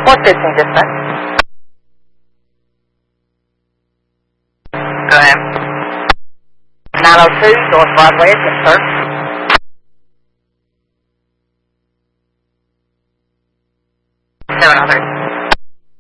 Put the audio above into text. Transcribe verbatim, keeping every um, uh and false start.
four fifteen dispatch. Go ahead. nine oh two North Broadway, yes, sir. seven oh three.